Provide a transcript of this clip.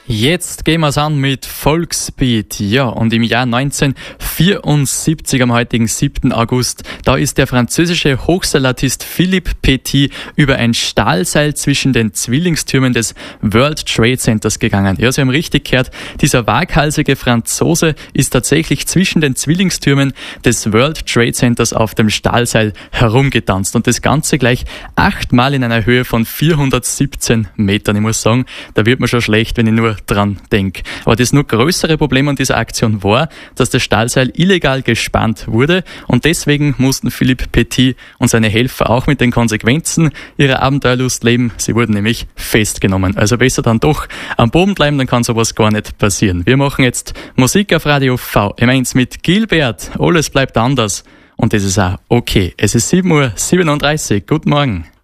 Jetzt gehen wir's an mit Volksbeat. Ja, und im Jahr 1974, am heutigen 7. August, da ist der französische Hochseilartist Philippe Petit über ein Stahlseil zwischen den Zwillingstürmen des World Trade Centers gegangen. Ja, Sie haben richtig gehört, dieser waghalsige Franzose ist tatsächlich zwischen den Zwillingstürmen des World Trade Centers auf dem Stahlseil herumgetanzt. Und das Ganze gleich 8-mal in einer Höhe von 417 Metern. Ich muss sagen, da wird mir schon schlecht, wenn ich nur dran denke. Aber das noch größere Problem an dieser Aktion war, dass das Stahlseil illegal gespannt wurde und deswegen mussten Philippe Petit und seine Helfer auch mit den Konsequenzen ihrer Abenteuerlust leben. Sie wurden nämlich festgenommen. Also besser dann doch am Boden bleiben, dann kann sowas gar nicht passieren. Wir machen jetzt Musik auf Radio VM1 mit Gilbert. Alles bleibt anders und das ist auch okay. Es ist 7:37 Uhr. Guten Morgen.